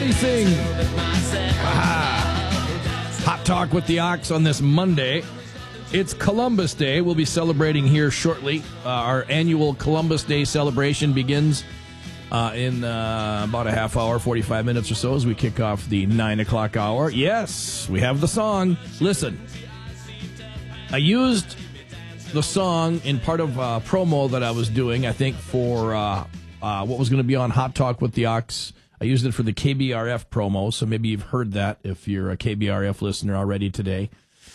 Everybody sing. Hot Talk with the Ox on this Monday. It's Columbus Day. We'll be celebrating here shortly. Our annual Columbus Day celebration begins in about a half hour, 45 minutes or so as we kick off the 9 o'clock hour. Yes, we have the song. Listen, I used the song in part of a promo that I was doing, I think, for what was going to be on Hot Talk with the Ox. I used it for the KBRF promo, so maybe you've heard that if you're a KBRF listener already today.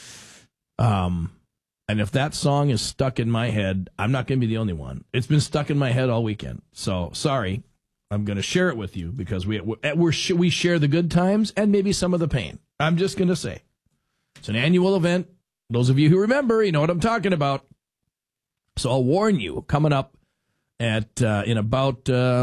And if that song is stuck in my head, I'm not going to be the only one. It's been stuck in my head all weekend. So, sorry. I'm going to share it with you because we share the good times and maybe some of the pain. I'm just going to say. It's an annual event. Those of you who remember, you know what I'm talking about. So I'll warn you, coming up at in about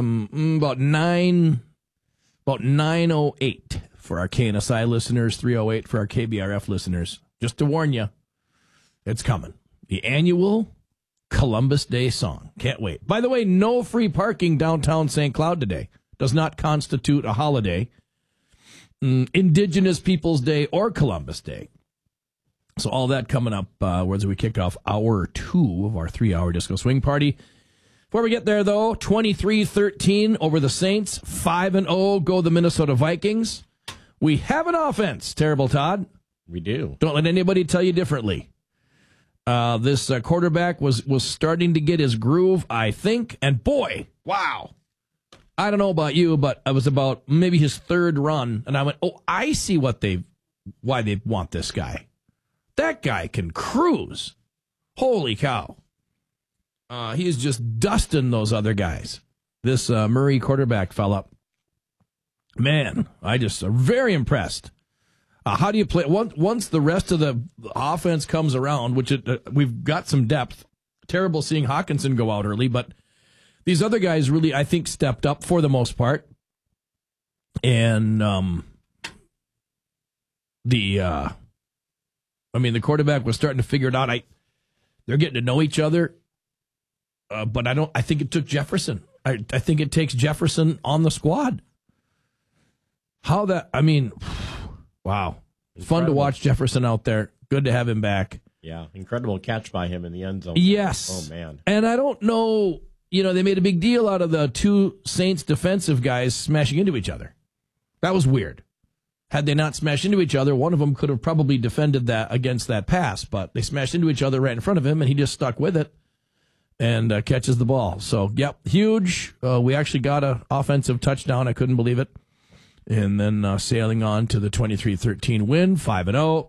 9:08 for our KNSI listeners, 3:08 for our KBRF listeners. Just to warn you, it's coming. The annual Columbus Day song. Can't wait. By the way, no free parking downtown St. Cloud today. Does not constitute a holiday. Indigenous Peoples Day or Columbus Day. So all that coming up as we kick off hour 2 of our 3-hour disco swing party. Before we get there, though, 23-13 over the Saints. 5-0 go the Minnesota Vikings. We have an offense, Terrible Todd. We do. Don't let anybody tell you differently. This quarterback was starting to get his groove, I think. And boy, wow. I don't know about you, but it was about maybe his third run. And I went, oh, I see why they want this guy. That guy can cruise. Holy cow. He is just dusting those other guys. This Murray quarterback fella. Man, I just am very impressed. How do you play once the rest of the offense comes around, which we've got some depth. Terrible seeing Hawkinson go out early, but these other guys really, I think, stepped up for the most part. And the quarterback was starting to figure it out. They're getting to know each other, but I think it took Jefferson. I think it takes Jefferson on the squad. Wow. Incredible. Fun to watch Jefferson out there. Good to have him back. Yeah, incredible catch by him in the end zone. Yes. Oh, man. And I don't know, they made a big deal out of the two Saints defensive guys smashing into each other. That was weird. Had they not smashed into each other, one of them could have probably defended that against that pass, but they smashed into each other right in front of him, and he just stuck with it and catches the ball. So, yep, huge. We actually got an offensive touchdown. I couldn't believe it. And then sailing on to the 23-13 win, 5-0.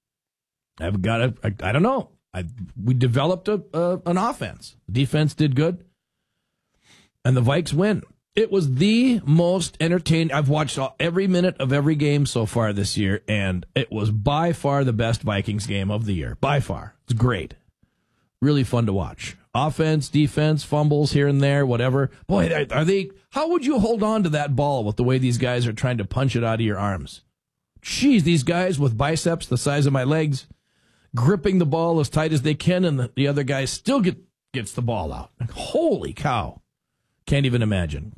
I don't know. We developed an offense. The defense did good. And the Vikes win. It was the most entertaining. I've watched every minute of every game so far this year, and it was by far the best Vikings game of the year. By far. It's great. Really fun to watch. Offense, defense, fumbles here and there, whatever. Boy, how would you hold on to that ball with the way these guys are trying to punch it out of your arms? Jeez, these guys with biceps the size of my legs, gripping the ball as tight as they can, and the other guy still gets the ball out. Holy cow. Can't even imagine.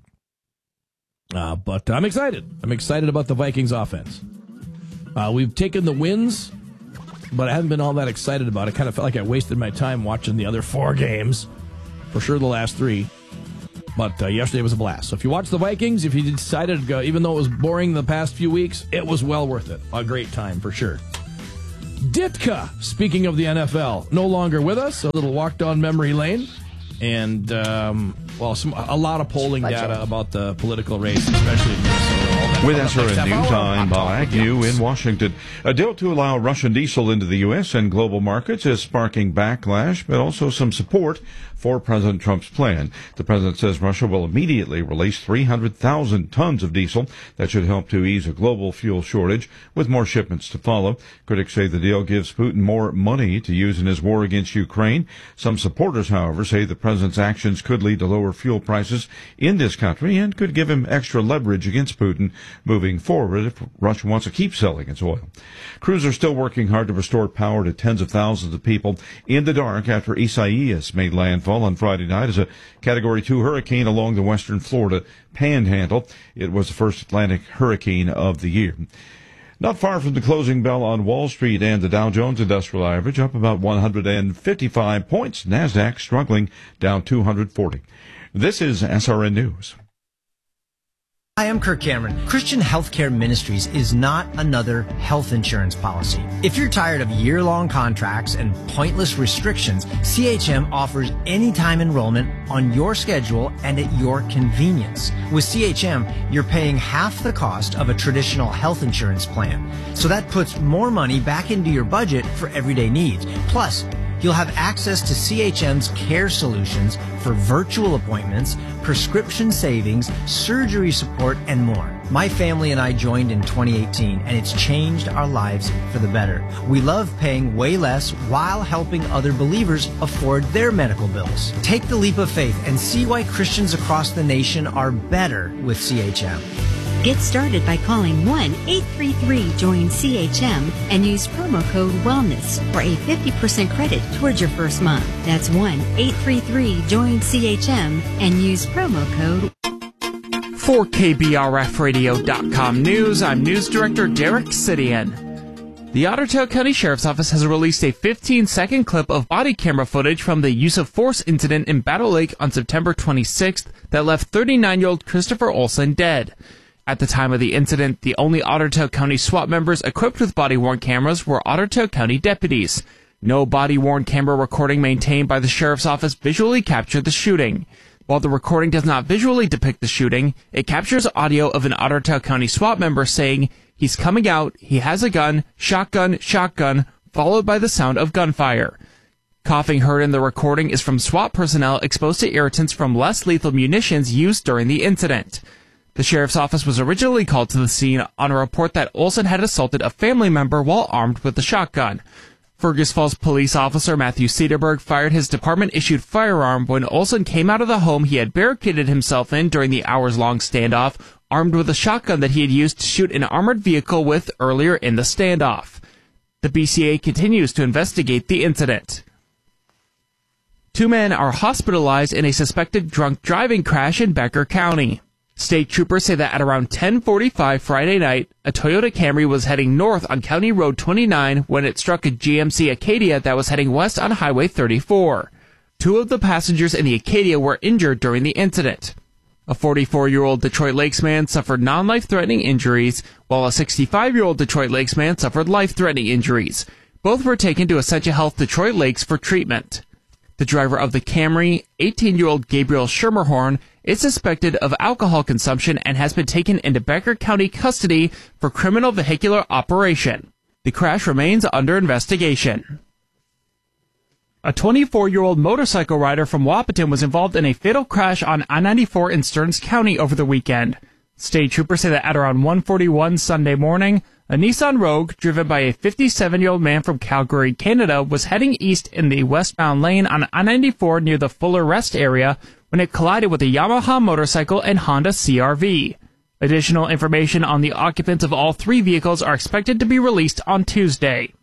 But I'm excited. I'm excited about the Vikings offense. We've taken the wins, but I haven't been all that excited about it. Kind of felt like I wasted my time watching the other 4 games. For sure the last 3. But yesterday was a blast. So if you watch the Vikings, if you decided to go, even though it was boring the past few weeks, it was well worth it. A great time for sure. Ditka, speaking of the NFL, no longer with us. A little walk down memory lane. And, a lot of polling data about the political race, especially in Minnesota. With SRN News, I'm Bob Agnew in Washington. A deal to allow Russian diesel into the U.S. and global markets is sparking backlash, but also some support for President Trump's plan. The president says Russia will immediately release 300,000 tons of diesel. That should help to ease a global fuel shortage, with more shipments to follow. Critics say the deal gives Putin more money to use in his war against Ukraine. Some supporters, however, say the president's actions could lead to lower fuel prices in this country and could give him extra leverage against Putin moving forward if Russia wants to keep selling its oil. Crews are still working hard to restore power to tens of thousands of people in the dark after Isaias made landfall landfall on Friday night as a Category 2 hurricane along the western Florida panhandle. It was the first Atlantic hurricane of the year. Not far from the closing bell on Wall Street, and the Dow Jones Industrial Average up about 155 points. NASDAQ struggling, down 240. This is SRN News. Hi, I'm Kirk Cameron. Christian Healthcare Ministries is not another health insurance policy. If you're tired of year-long contracts and pointless restrictions, CHM offers anytime enrollment on your schedule and at your convenience. With CHM, you're paying half the cost of a traditional health insurance plan. So that puts more money back into your budget for everyday needs. Plus, you'll have access to CHM's care solutions for virtual appointments, prescription savings, surgery support, and more. My family and I joined in 2018, and it's changed our lives for the better. We love paying way less while helping other believers afford their medical bills. Take the leap of faith and see why Christians across the nation are better with CHM. Get started by calling 1-833-JOIN-CHM and use promo code WELLNESS for a 50% credit towards your first month. That's 1-833-JOIN-CHM and use promo code. For KBRFradio.com News, I'm News Director Derek Sidian. The Otter Tail County Sheriff's Office has released a 15-second clip of body camera footage from the use of force incident in Battle Lake on September 26th that left 39-year-old Christopher Olson dead. At the time of the incident, the only Otter Tail County SWAT members equipped with body-worn cameras were Otter Tail County deputies. No body-worn camera recording maintained by the Sheriff's Office visually captured the shooting. While the recording does not visually depict the shooting, it captures audio of an Otter Tail County SWAT member saying, "He's coming out, he has a gun, shotgun, shotgun," followed by the sound of gunfire. Coughing heard in the recording is from SWAT personnel exposed to irritants from less lethal munitions used during the incident. The Sheriff's Office was originally called to the scene on a report that Olson had assaulted a family member while armed with a shotgun. Fergus Falls police officer Matthew Cedarberg fired his department-issued firearm when Olson came out of the home he had barricaded himself in during the hours-long standoff, armed with a shotgun that he had used to shoot an armored vehicle with earlier in the standoff. The BCA continues to investigate the incident. 2 men are hospitalized in a suspected drunk driving crash in Becker County. State troopers say that at around 10:45 Friday night, a Toyota Camry was heading north on County Road 29 when it struck a GMC Acadia that was heading west on Highway 34. 2 of the passengers in the Acadia were injured during the incident. A 44-year-old Detroit Lakes man suffered non-life-threatening injuries, while a 65-year-old Detroit Lakes man suffered life-threatening injuries. Both were taken to Essentia Health Detroit Lakes for treatment. The driver of the Camry, 18-year-old Gabriel Schermerhorn, is suspected of alcohol consumption and has been taken into Becker County custody for criminal vehicular operation. The crash remains under investigation. A 24-year-old motorcycle rider from Wahpeton was involved in a fatal crash on I-94 in Stearns County over the weekend. State troopers say that at around 1:41 Sunday morning, a Nissan Rogue, driven by a 57-year-old man from Calgary, Canada, was heading east in the westbound lane on I-94 near the Fuller Rest area when it collided with a Yamaha motorcycle and Honda CR-V. Additional information on the occupants of all 3 vehicles are expected to be released on Tuesday.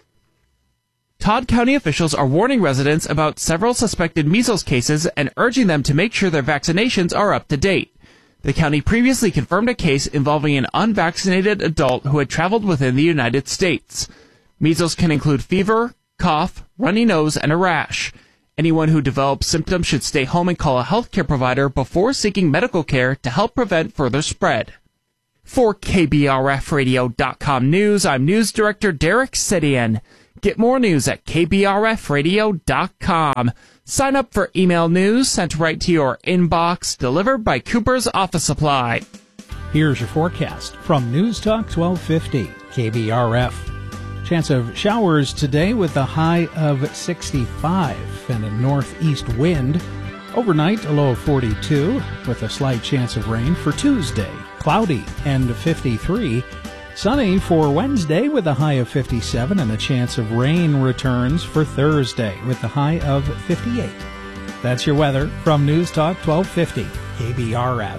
Todd County officials are warning residents about several suspected measles cases and urging them to make sure their vaccinations are up to date. The county previously confirmed a case involving an unvaccinated adult who had traveled within the United States. Measles can include fever, cough, runny nose, and a rash. Anyone who develops symptoms should stay home and call a healthcare provider before seeking medical care to help prevent further spread. For KBRFradio.com News, I'm News Director Derek Sidian. Get more news at KBRFradio.com. Sign up for email news sent right to your inbox, delivered by Cooper's Office Supply. Here's your forecast from News Talk 1250 KBRF. Chance of showers today with a high of 65 and a northeast wind. Overnight, a low of 42 with a slight chance of rain for Tuesday. Cloudy and 53. Sunny for Wednesday with a high of 57 and a chance of rain returns for Thursday with a high of 58. That's your weather from News Talk 1250 KBRF.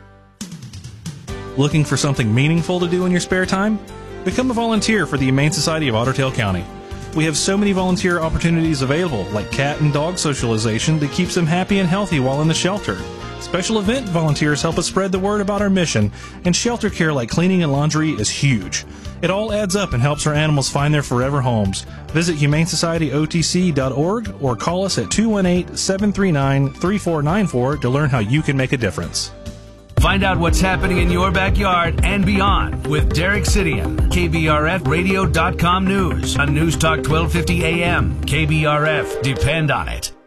Looking for something meaningful to do in your spare time? Become a volunteer for the Humane Society of Otter Tail County. We have so many volunteer opportunities available, like cat and dog socialization that keeps them happy and healthy while in the shelter. Special event volunteers help us spread the word about our mission, and shelter care like cleaning and laundry is huge. It all adds up and helps our animals find their forever homes. Visit HumaneSocietyOTC.org or call us at 218-739-3494 to learn how you can make a difference. Find out what's happening in your backyard and beyond with Derek Sidian, KBRFradio.com News on News Talk 1250 AM. KBRF, depend on it.